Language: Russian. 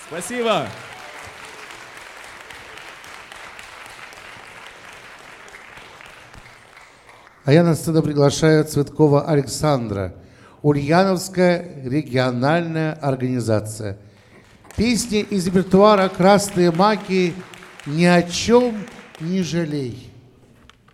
Спасибо. А я на сцену приглашаю Цветкова Александра, Ульяновская региональная организация. Песни из репертуара «Красные маки» «Ни о чем не жалей».